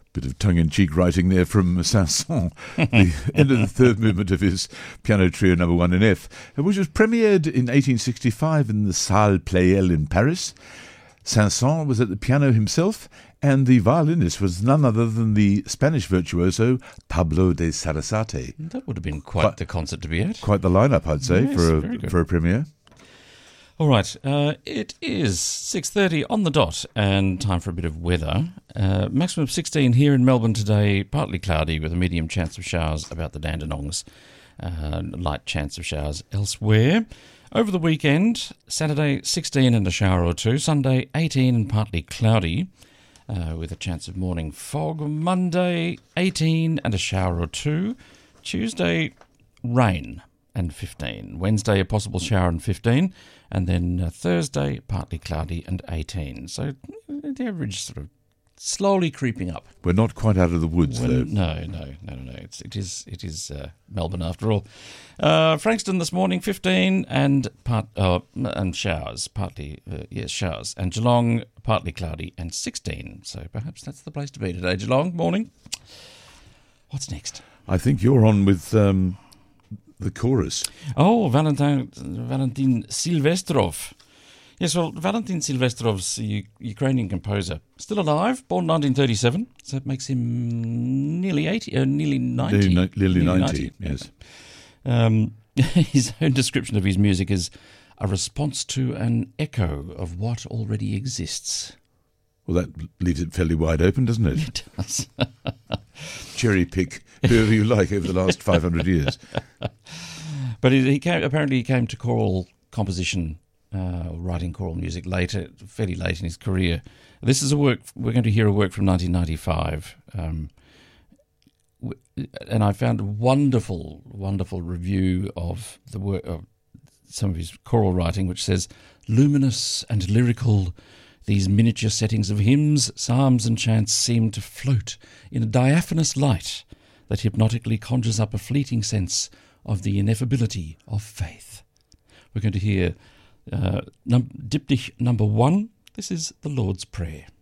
Bit of tongue-in-cheek writing there from Saint-Saëns, the end of the third movement of his piano trio number 1 in F, which was premiered in 1865 in the Salle Pleyel in Paris. Saint-Saëns was at the piano himself, and the violinist was none other than the Spanish virtuoso Pablo de Sarasate. That would have been quite the concert to be at. Quite the lineup, I'd say, Yes, for a premiere. All right, it is 6:30 on the dot, and time for a bit of weather. Maximum of 16 here in Melbourne today, partly cloudy with a medium chance of showers about the Dandenongs. Light chance of showers elsewhere. Over the weekend, Saturday 16 and a shower or two, Sunday 18 and partly cloudy with a chance of morning fog. Monday 18 and a shower or two, Tuesday rain and 15. Wednesday, a possible shower and 15. And then Thursday, partly cloudy and 18. So the average sort of slowly creeping up. We're not quite out of the woods, though. No. It is Melbourne after all. Frankston this morning, 15 and showers, partly showers. And Geelong, partly cloudy and 16. So perhaps that's the place to be today. Geelong, morning. What's next? I think you're on with the chorus. Oh, Valentin Silvestrov. Yes, well, Valentin Silvestrov's a Ukrainian composer, still alive, born 1937, so it makes him nearly 80, nearly 90. Nearly 90, yes. His own description of his music is a response to an echo of what already exists. Well, that leaves it fairly wide open, doesn't it? It does. Cherry pick whoever you like over the last 500 years. But he came to choral composition, writing choral music fairly late in his career. This is we're going to hear a work from 1995, and I found a wonderful review of the work of some of his choral writing, which says, luminous and lyrical, these miniature settings of hymns, psalms and chants seem to float in a diaphanous light that hypnotically conjures up a fleeting sense of the ineffability of faith. We're going to hear Diptych number 1. This is the Lord's Prayer.